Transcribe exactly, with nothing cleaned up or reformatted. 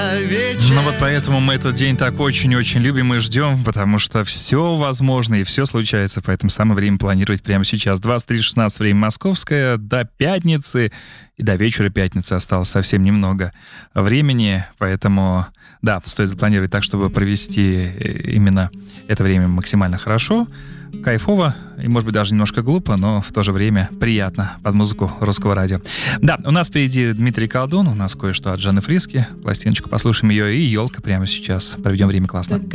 Ну вот поэтому мы этот день так очень-очень любим и ждем, потому что все возможно и все случается, поэтому самое время планировать прямо сейчас. двадцать три шестнадцать время московское, до пятницы и до вечера пятницы осталось совсем немного времени, поэтому, да, стоит запланировать так, чтобы провести именно это время максимально хорошо, кайфово и, может быть, даже немножко глупо, но в то же время приятно под музыку русского радио. Да, у нас впереди Дмитрий Колдун, у нас кое-что от Жанны Фриске, пластиночку послушаем ее, и елка прямо сейчас. Проведем время классно.